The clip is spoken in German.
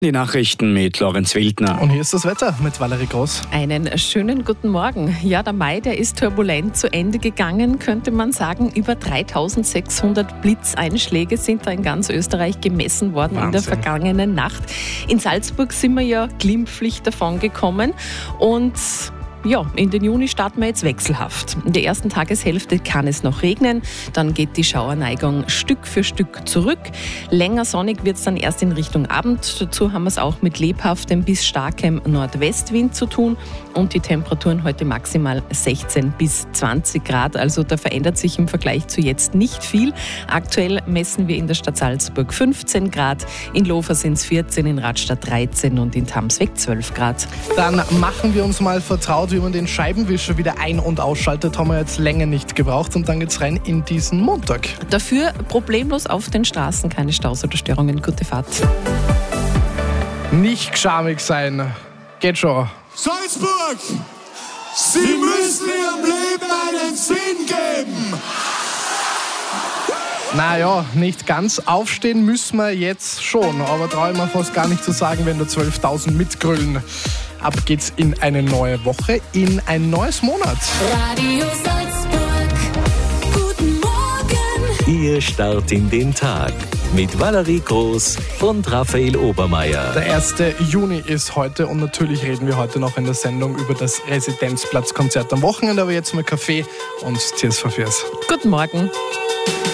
Die Nachrichten mit Lorenz Wildner. Und hier ist das Wetter mit Valerie Groß. Einen schönen guten Morgen. Ja, der Mai, der ist turbulent zu Ende gegangen, könnte man sagen. Über 3600 Blitzeinschläge sind da in ganz Österreich gemessen worden. Wahnsinn. In der vergangenen Nacht. In Salzburg sind wir ja glimpflich davon gekommen und ja, in den Juni starten wir jetzt wechselhaft. In der ersten Tageshälfte kann es noch regnen, dann geht die Schauerneigung Stück für Stück zurück. Länger sonnig wird es dann erst in Richtung Abend. Dazu haben wir es auch mit lebhaftem bis starkem Nordwestwind zu tun und die Temperaturen heute maximal 16 bis 20 Grad. Also da verändert sich im Vergleich zu jetzt nicht viel. Aktuell messen wir in der Stadt Salzburg 15 Grad, in Lofer sind es 14, in Radstadt 13 und in Tamsweg 12 Grad. Dann machen wir uns mal vertraut, wie man den Scheibenwischer wieder ein- und ausschaltet, haben wir jetzt länger nicht gebraucht und dann geht's rein in diesen Montag. Dafür problemlos auf den Straßen, keine Staus oder Störungen, gute Fahrt. Nicht schamig sein, geht schon. Salzburg, Sie müssen Ihrem Leben einen Sinn geben. Naja, nicht ganz. Aufstehen müssen wir jetzt schon, aber traue ich mir fast gar nicht zu sagen, wenn da 12.000 mitgrüllen. Ab geht's in eine neue Woche, in ein neues Monat. Radio Salzburg, guten Morgen. Ihr Start in den Tag mit Valerie Groß und Raphael Obermeier. Der 1. Juni ist heute und natürlich reden wir heute noch in der Sendung über das Residenzplatzkonzert am Wochenende, aber jetzt mal Kaffee und Tears for Fears. Guten Morgen.